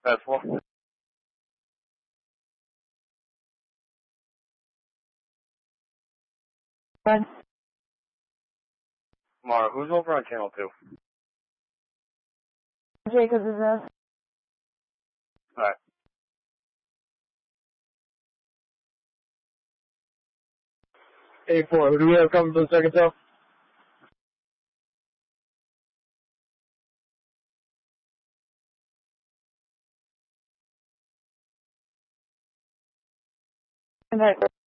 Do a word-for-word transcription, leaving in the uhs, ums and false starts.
That's four. One. Mara, who's over on channel two? Jacob is us. Alright. eight four, who do we have coming for the second tail? Impact.